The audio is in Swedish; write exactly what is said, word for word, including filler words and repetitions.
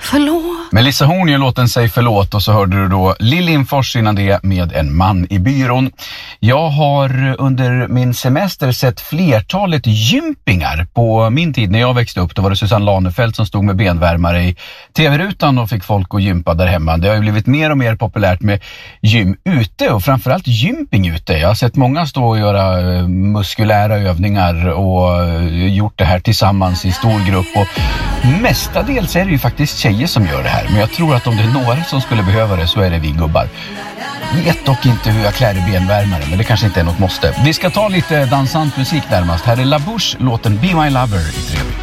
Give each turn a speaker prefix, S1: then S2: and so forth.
S1: förlåt.
S2: Melissa Horn gör låten Säg förlåt, och så hörde du då Lill Lindfors innan det med En man i byrån. Jag har under min semester sett flertalet gympingar. På min tid när jag växte upp, då var det Susanne Lanefelt som stod med benvärmare i tv-rutan och fick folk att gympa där hemma. Det har ju blivit mer och mer populärt med gym ute, och framförallt gymping ute. Jag har sett många stå och göra muskulära övningar och gjort det här tillsammans i stor grupp, och mestadels är det ju faktiskt tjejer som gör det här. Men jag tror att om det är några som skulle behöva det så är det vi gubbar. Vet dock inte hur jag klär i benvärmare, men det kanske inte är något måste. Vi ska ta lite dansant musik närmast. Här är La Bouche, låten Be My Lover i tre.